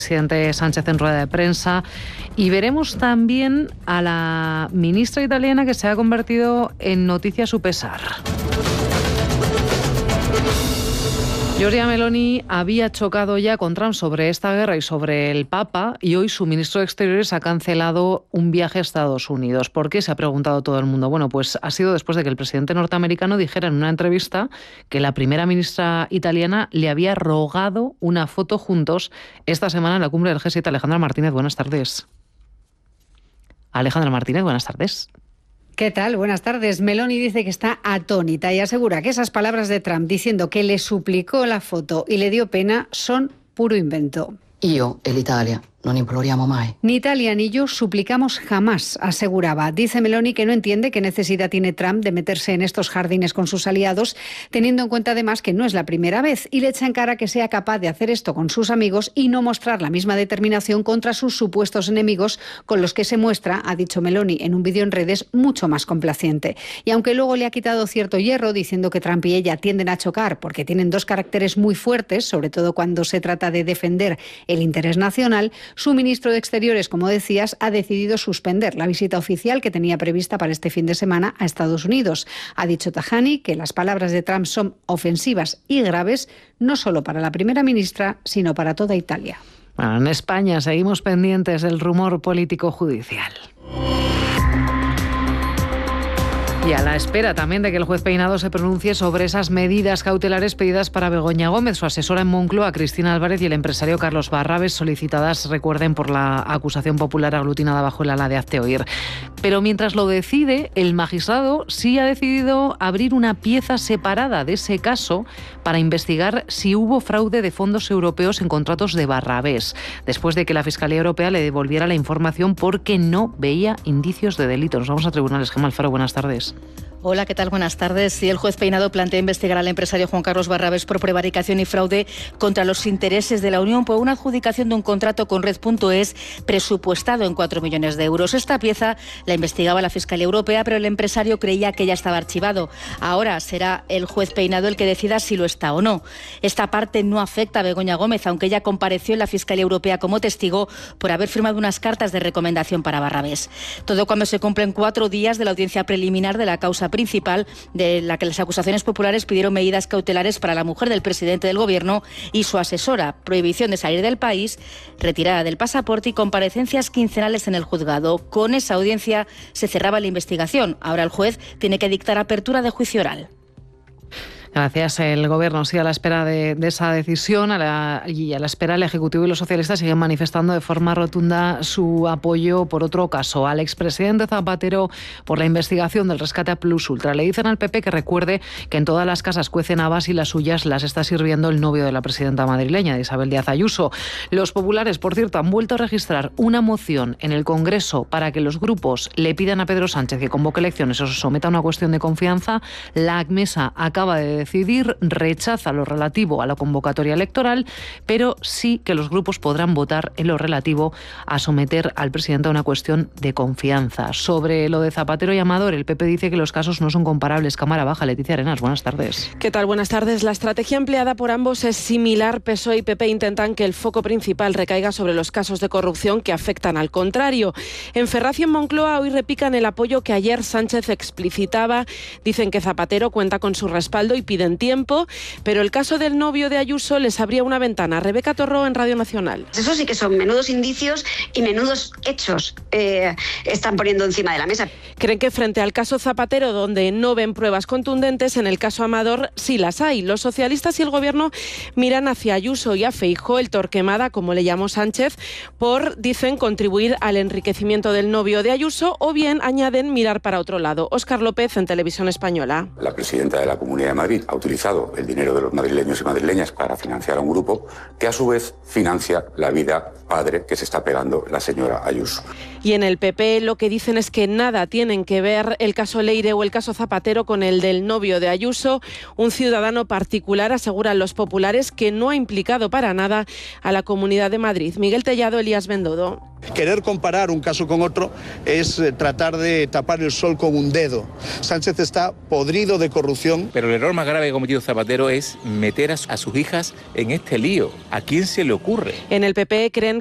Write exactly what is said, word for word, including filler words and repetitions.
presidente Sánchez en rueda de prensa, y veremos también a la ministra italiana que se ha convertido en noticia a su pesar. Giorgia Meloni había chocado ya con Trump sobre esta guerra y sobre el Papa, y hoy su ministro de Exteriores ha cancelado un viaje a Estados Unidos. ¿Por qué? Se ha preguntado todo el mundo. Bueno, pues ha sido después de que el presidente norteamericano dijera en una entrevista que la primera ministra italiana le había rogado una foto juntos esta semana en la cumbre del G siete. Alejandra Martínez, buenas tardes. Alejandra Martínez, buenas tardes. ¿Qué tal? Buenas tardes. Meloni dice que está atónita y asegura que esas palabras de Trump diciendo que le suplicó la foto y le dio pena son puro invento. Io e l'Italia non imploriamo mai. Ni Italia ni yo suplicamos jamás, aseguraba. Dice Meloni que no entiende qué necesidad tiene Trump de meterse en estos jardines con sus aliados, teniendo en cuenta además que no es la primera vez, y le echa en cara que sea capaz de hacer esto con sus amigos y no mostrar la misma determinación contra sus supuestos enemigos, con los que se muestra, ha dicho Meloni en un vídeo en redes, mucho más complaciente. Y aunque luego le ha quitado cierto hierro diciendo que Trump y ella tienden a chocar porque tienen dos caracteres muy fuertes, sobre todo cuando se trata de defender el interés nacional, su ministro de Exteriores, como decías, ha decidido suspender la visita oficial que tenía prevista para este fin de semana a Estados Unidos. Ha dicho Tajani que las palabras de Trump son ofensivas y graves, no solo para la primera ministra, sino para toda Italia. Bueno, en España seguimos pendientes del rumor político-judicial. Y a la espera también de que el juez Peinado se pronuncie sobre esas medidas cautelares pedidas para Begoña Gómez, su asesora en Moncloa, Cristina Álvarez, y el empresario Carlos Barrabés, solicitadas, recuerden, por la acusación popular aglutinada bajo el ala de Hazte Oír. Pero mientras lo decide, el magistrado sí ha decidido abrir una pieza separada de ese caso para investigar si hubo fraude de fondos europeos en contratos de Barrabés, después de que la Fiscalía Europea le devolviera la información porque no veía indicios de delito. Nos vamos a tribunales. Gemma Alfaro, buenas tardes. Hola, ¿qué tal? Buenas tardes. Sí, el juez Peinado plantea investigar al empresario Juan Carlos Barrabés por prevaricación y fraude contra los intereses de la Unión por una adjudicación de un contrato con Red punto es presupuestado en cuatro millones de euros. Esta pieza la investigaba la Fiscalía Europea, pero el empresario creía que ya estaba archivado. Ahora será el juez Peinado el que decida si lo está o no. Esta parte no afecta a Begoña Gómez, aunque ella compareció en la Fiscalía Europea como testigo por haber firmado unas cartas de recomendación para Barrabés. Todo cuando se cumplen cuatro días de la audiencia preliminar de la causa principal, de la que las acusaciones populares pidieron medidas cautelares para la mujer del presidente del Gobierno y su asesora, prohibición de salir del país, retirada del pasaporte y comparecencias quincenales en el juzgado. Con esa audiencia se cerraba la investigación. Ahora el juez tiene que dictar apertura de juicio oral. Gracias. El Gobierno sigue a la espera de, de esa decisión a la, y a la espera el Ejecutivo y los socialistas siguen manifestando de forma rotunda su apoyo por otro caso al expresidente Zapatero por la investigación del rescate a Plus Ultra. Le dicen al P P que recuerde que en todas las casas cuecen habas y las suyas las está sirviendo el novio de la presidenta madrileña, de Isabel Díaz Ayuso. Los populares, por cierto, han vuelto a registrar una moción en el Congreso para que los grupos le pidan a Pedro Sánchez que convoque elecciones o se someta a una cuestión de confianza. La mesa acaba de decidir, rechaza lo relativo a la convocatoria electoral, pero sí que los grupos podrán votar en lo relativo a someter al presidente a una cuestión de confianza. Sobre lo de Zapatero y Amador, el P P dice que los casos no son comparables. Cámara baja. Leticia Arenas, buenas tardes. ¿Qué tal? Buenas tardes. La estrategia empleada por ambos es similar. P S O E y P P intentan que el foco principal recaiga sobre los casos de corrupción que afectan al contrario. En Ferraz y en Moncloa hoy repican el apoyo que ayer Sánchez explicitaba. Dicen que Zapatero cuenta con su respaldo y piden tiempo, pero el caso del novio de Ayuso les abría una ventana. Rebeca Torró en Radio Nacional. Eso sí que son menudos indicios y menudos hechos eh, están poniendo encima de la mesa. Creen que frente al caso Zapatero, donde no ven pruebas contundentes, en el caso Amador sí las hay. Los socialistas y el Gobierno miran hacia Ayuso y a Feijóo, el Torquemada, como le llamó Sánchez, por, dicen, contribuir al enriquecimiento del novio de Ayuso, o bien añaden mirar para otro lado. Óscar López en Televisión Española. La presidenta de la Comunidad de Madrid ha utilizado el dinero de los madrileños y madrileñas para financiar a un grupo que a su vez financia la vida padre que se está pegando la señora Ayuso. Y en el P P lo que dicen es que nada tienen que ver el caso Leire o el caso Zapatero con el del novio de Ayuso. Un ciudadano particular, aseguran los populares, que no ha implicado para nada a la Comunidad de Madrid. Miguel Tellado, Elías Bendodo. Querer comparar un caso con otro es eh, tratar de tapar el sol con un dedo. Sánchez está podrido de corrupción. Pero el error más grave que ha cometido Zapatero es meter a, a sus hijas en este lío. ¿A quién se le ocurre? En el P P creen